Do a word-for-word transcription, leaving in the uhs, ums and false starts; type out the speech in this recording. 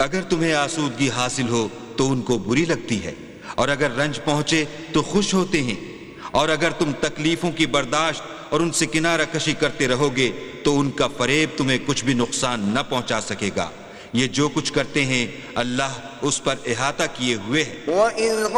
अगर तुम्हें आसूदगी हासिल हो तो उनको बुरी लगती है, और अगर रंज पहुंचे तो खुश होते हैं। और अगर तुम तकलीफों की बर्दाश्त और उनसे किनारा कशी करते रहोगे तो उनका फरेब तुम्हें कुछ भी नुकसान न पहुंचा सकेगा। ये जो कुछ करते हैं अल्लाह उस पर इहाता किए हुए है।